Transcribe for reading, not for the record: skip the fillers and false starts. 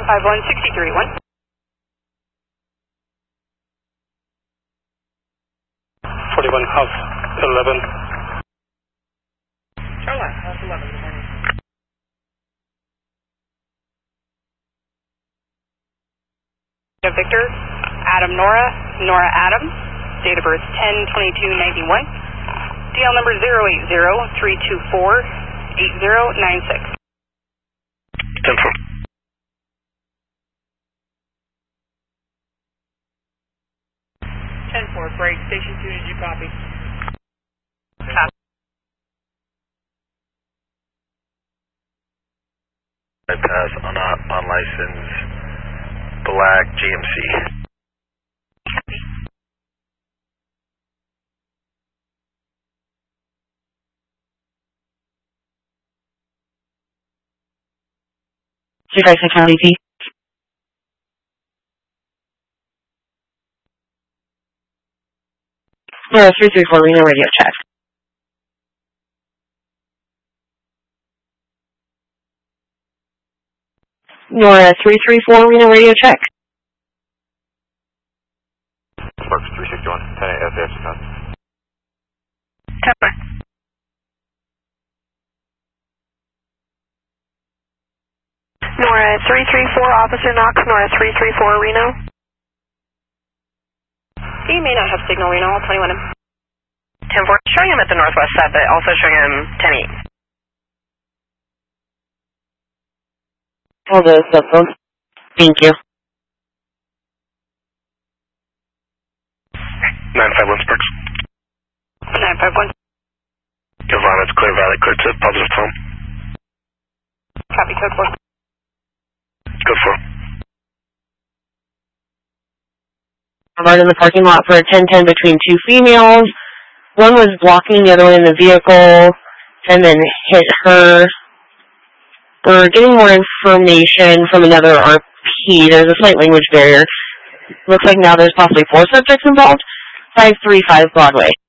151-63-1. 41 House 11. Charlotte, House 11, good morning. Victor, Adam Nora, Nora Adam, date of birth 10/22/91, DL number 080-324-8096. 10-4. 10-4, break. Station 2, did you copy? Copy. Pass on license, black GMC. Copy. Jackson County P. No, 334 Reno radio check. Nora 334 Reno radio check. Sparks 361, 10 FS. 10-4. Nora 334, Officer Knox, Nora 334 Reno. He may not have signal, Reno, 21 him. 10-4, showing him at the northwest side, but also showing him 10-8. Hold those cell phone. Thank you. 951 Sparks. 951. Giovanna, it's Clear Valley, clear to positive home. Copy, code 4. Code 4. I'm right in the parking lot for a 10-10 between two females. One was blocking the other one in the vehicle and then hit her. We're getting more information from another RP. There's a slight language barrier. Looks like now there's possibly 4 subjects involved. 535 Broadway.